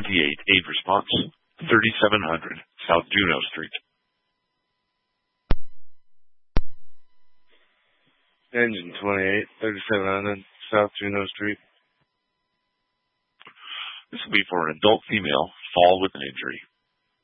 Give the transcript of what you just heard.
aid response, 3700 South Juneau Street. Engine 28, 3700 South Juneau Street. This will be for an adult female, fall with an injury.